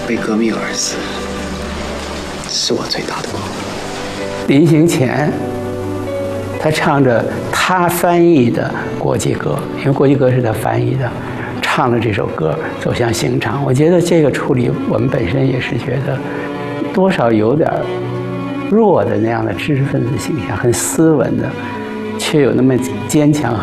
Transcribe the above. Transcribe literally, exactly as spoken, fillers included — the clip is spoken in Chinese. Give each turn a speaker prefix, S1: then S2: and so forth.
S1: 为革命而死，是我最大的光荣。
S2: 临行前，他唱着他翻译的国际歌，因为国际歌是他翻译的，唱了这首歌走向刑场。我觉得这个处理，我们本身也是觉得多少有点弱的那样的知识分子形象，很斯文的，却有那么坚强